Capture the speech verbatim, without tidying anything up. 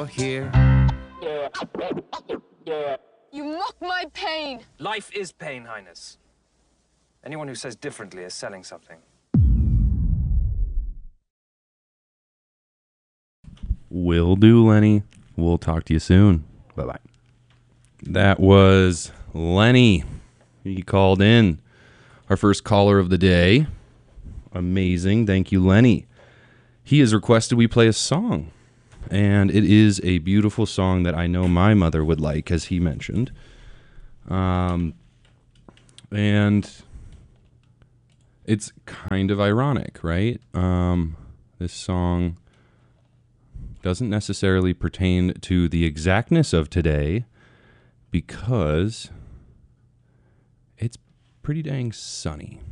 you're here. You mock my pain. Life is pain, Highness. Anyone who says differently is selling something. Will do, Lenny. We'll talk to you soon. Bye-bye. That was Lenny. He called in. Our first caller of the day. Amazing. Thank you, Lenny. He has requested we play a song. And it is a beautiful song that I know my mother would like, as he mentioned. Um, and it's kind of ironic, right? Um, this song doesn't necessarily pertain to the exactness of today because it's pretty dang sunny.